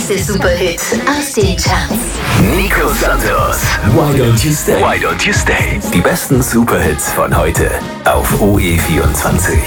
nächste Superhit aus den Charts. Nico Santos, Why Don't You Stay? Why Don't You Stay? Die besten Superhits von heute auf OE24.